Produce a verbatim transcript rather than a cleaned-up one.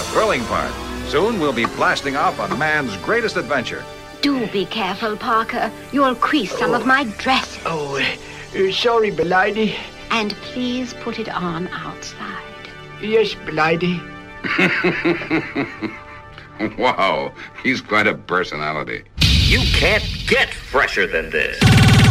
thrilling part. Soon we'll be blasting off on man's greatest adventure. Do be careful, Parker. You'll crease some oh. of my dresses. Oh, uh, sorry, Belady. And please put it on outside. Yes, Belady. Wow, he's quite a personality. You can't get fresher than this.